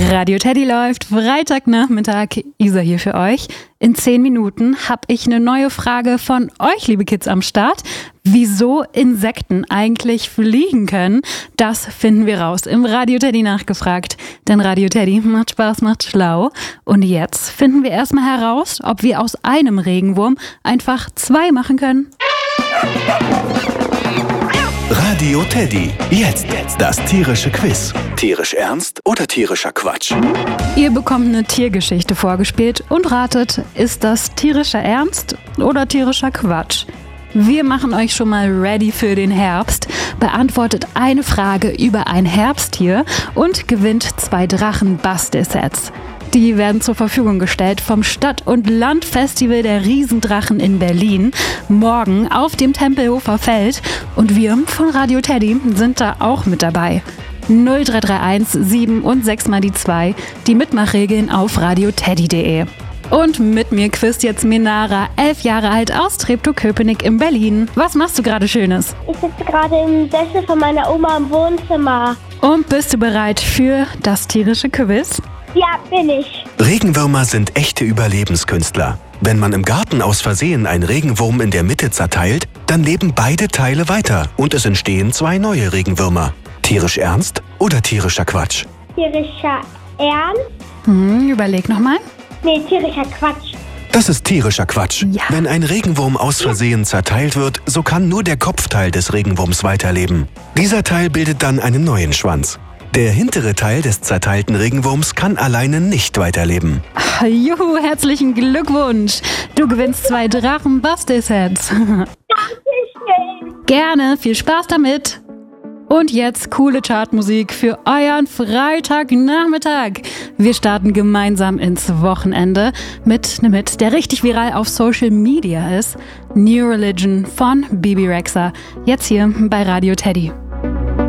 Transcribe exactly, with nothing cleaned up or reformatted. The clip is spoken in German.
Radio Teddy läuft, Freitagnachmittag, Isa hier für euch. In zehn Minuten habe ich eine neue Frage von euch, liebe Kids, am Start. Wieso Insekten eigentlich fliegen können, das finden wir raus im Radio Teddy nachgefragt. Denn Radio Teddy macht Spaß, macht schlau. Und jetzt finden wir erstmal heraus, ob wir aus einem Regenwurm einfach zwei machen können. Radio Teddy. Jetzt das tierische Quiz. Tierisch ernst oder tierischer Quatsch? Ihr bekommt eine Tiergeschichte vorgespielt und ratet, ist das tierischer Ernst oder tierischer Quatsch? Wir machen euch schon mal ready für den Herbst, beantwortet eine Frage über ein Herbsttier und gewinnt zwei Drachen-Bastel-Sets. Die werden zur Verfügung gestellt vom Stadt- und Landfestival der Riesendrachen in Berlin, morgen auf dem Tempelhofer Feld. Und wir von Radio Teddy sind da auch mit dabei. null drei drei eins sieben und sechs mal die zwei, die Mitmachregeln auf radioteddy punkt de. Und mit mir quizt jetzt Minara, elf Jahre alt, aus Treptow-Köpenick in Berlin. Was machst du gerade Schönes? Ich sitze gerade im Sessel von meiner Oma im Wohnzimmer. Und bist du bereit für das tierische Quiz? Ja, bin ich. Regenwürmer sind echte Überlebenskünstler. Wenn man im Garten aus Versehen einen Regenwurm in der Mitte zerteilt, dann leben beide Teile weiter und es entstehen zwei neue Regenwürmer. Tierisch ernst oder tierischer Quatsch? Tierischer Ernst? Hm, überleg nochmal. Nee, tierischer Quatsch. Das ist tierischer Quatsch. Ja. Wenn ein Regenwurm aus Versehen zerteilt wird, so kann nur der Kopfteil des Regenwurms weiterleben. Dieser Teil bildet dann einen neuen Schwanz. Der hintere Teil des zerteilten Regenwurms kann alleine nicht weiterleben. Juhu, herzlichen Glückwunsch. Du gewinnst zwei Drachen-Bastel-Sets. Dankeschön. Gerne, viel Spaß damit. Und jetzt coole Chartmusik für euren Freitagnachmittag. Wir starten gemeinsam ins Wochenende mit einem Hit, der richtig viral auf Social Media ist. New Religion von Bebe Rexha. Jetzt hier bei Radio Teddy.